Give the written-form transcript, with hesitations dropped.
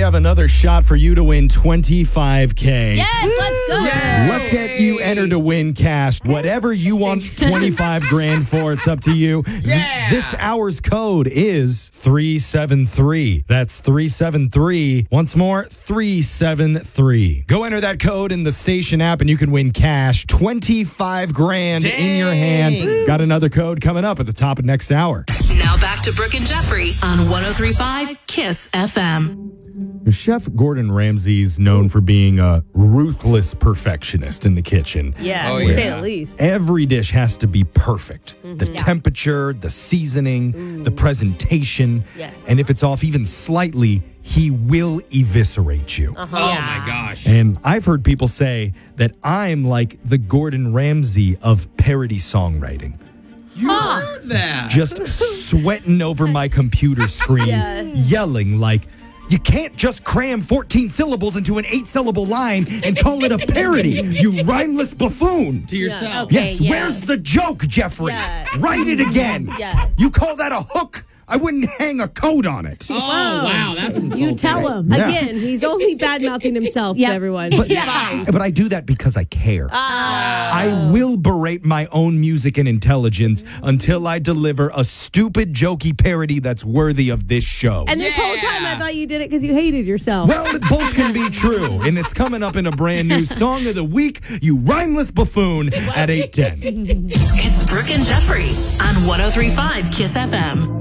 have another shot for you to win $25K. Yes, let's go. Yay. Let's get you entered to win cash. Whatever you want 25 grand for, it's up to you. Yeah. This hour's code is 373. That's 373. Once more, 373. Go enter that code in the station app and you can win cash. 25 grand in your hand. Got another code coming up at the top of next hour. Now back to Brooke and Jeffrey on 103.5 KISS FM. Chef Gordon Ramsay's known for being a ruthless perfectionist in the kitchen. Yeah, Oh, to yeah. say the least. Every dish has to be perfect. The temperature, the seasoning, the presentation. Yes. And if it's off even slightly, he will eviscerate you. Oh, my gosh. And I've heard people say that I'm like the Gordon Ramsay of parody songwriting. You heard that. Just sweating over my computer screen, Yeah. yelling like, you can't just cram 14 syllables into an 8-syllable line and call it a parody, you rhymeless buffoon. to yourself. okay. Yes, yeah. where's the joke, Jeffrey? Yeah. Write it again. Yeah. You call that a hook? I wouldn't hang a code on it. Oh, wow. That's insulting. You tell him. Yeah. Again, he's only bad-mouthing himself Yep. to everyone. But, It's fine. but I do that because I care. I will berate my own music and intelligence until I deliver a stupid, jokey parody that's worthy of this show. And this whole time, I thought you did it because you hated yourself. Well, both can be true, and it's coming up in a brand new Song of the Week, you rhymeless buffoon, at 8:10. It's Brooke and Jeffrey on 103.5 KISS FM.